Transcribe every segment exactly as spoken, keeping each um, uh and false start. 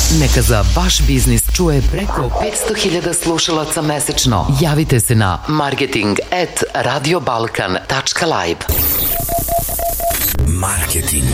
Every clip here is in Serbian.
Neka za vaš biznis čuje preko petsto hiljada slušalaca mesečno. Javite se na marketing at radiobalkan tačka live. Marketing.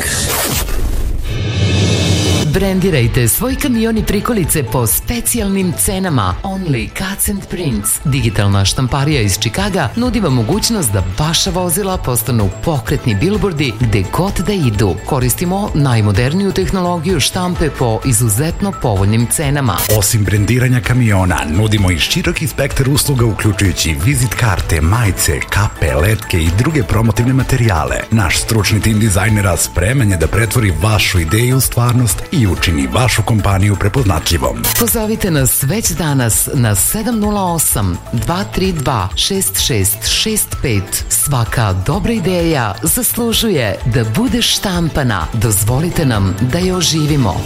Brendirajte svoj kamion i prikolice po specijalnim cenama. Only Cuts and Prints, digitalna štamparija iz Čikaga, nudi vam mogućnost da vaša vozila postanu pokretni bilbordi gde god da idu. Koristimo najmoderniju tehnologiju štampe po izuzetno povoljnim cenama. Osim brendiranja kamiona, nudimo i široki spektar usluga uključujući vizit karte, majice, kape, letke i druge promotivne materijale. Naš stručni tim dizajnera spreman je da pretvori vašu ideju u stvarnost i učini vašu kompaniju prepoznatljivom. Pozovite nas već danas na sedam nula osam dva tri dva šest šest šest pet. Svaka dobra ideja zaslužuje da bude štampana. Dozvolite nam da je oživimo.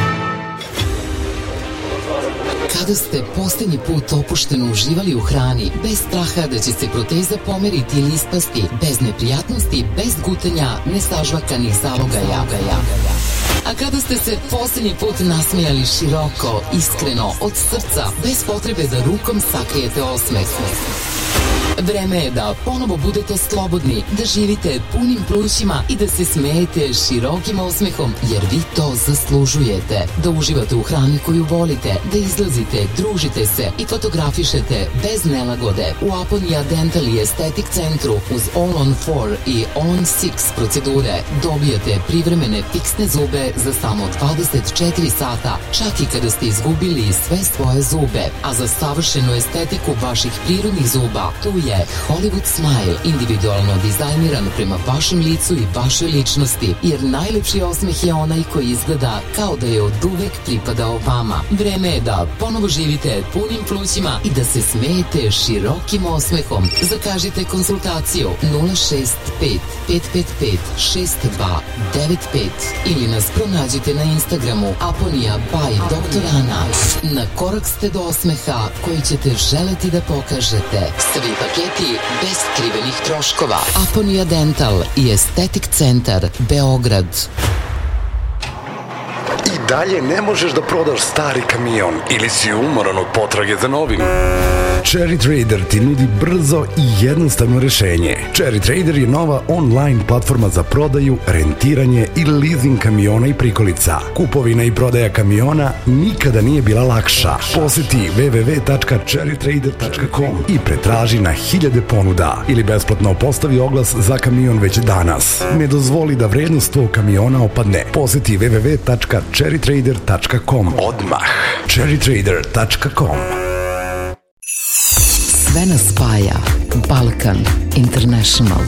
Kada ste posljednji put opušteno uživali u hrani, bez straha da će se proteza pomeriti ili ispasti, bez neprijatnosti, bez gutanja, nesažvakanih zalogaja. A kada ste se posljednji put nasmijali široko, iskreno, od srca, bez potrebe da rukom sakrijete osmeh. Vreme je da ponovo budete slobodni, da živite punim plućima i da se smejete širokim osmehom, jer vi to zaslužujete. Da uživate u hrani koju volite, da izlazite, družite se i fotografišete bez nelagode. U Aponia Dental i Estetik centru uz All on four i All on six procedure dobijate privremene fiksne zube za samo dvadeset četiri sata, čak i kada ste izgubili sve svoje zube. A za savršenu estetiku vaših prirodnih zuba, tu je Hollywood Smile, individualno dizajniran prema vašem licu i vašoj ličnosti, jer najlepši osmeh je onaj koji izgleda kao da je od uvek pripadao vama. Vreme je da ponovo živite punim plućima i da se smejete širokim osmehom. Zakažite konsultaciju nula šest pet pet pet pet šest dva devet pet ili nas pronađite na Instagramu Aponia by doktor Ana. Na korak ste do osmeha koji ćete želeti da pokažete. Svi paketi bez skrivenih troškova. Aponia Dental i Estetik centar Beograd. I dalje ne možeš da prodaš stari kamion ili si umoran od potrage za novim? Cherry Trader ti nudi brzo i jednostavno rešenje. Cherry Trader je nova online platforma za prodaju, rentiranje i leasing kamiona i prikolica. Kupovina i prodaja kamiona nikada nije bila lakša. Poseti w w w tačka cherry trader tačka com i pretraži na hiljade ponuda ili besplatno postavi oglas za kamion već danas. Ne dozvoli da vrednost tvog kamiona opadne. Poseti w w w tačka cherry trader tačka com odmah. cherry trader tačka com. Sve nas spaja. Balkan International.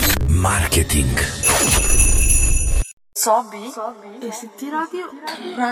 Marketing. Sobi, jesi ti radio?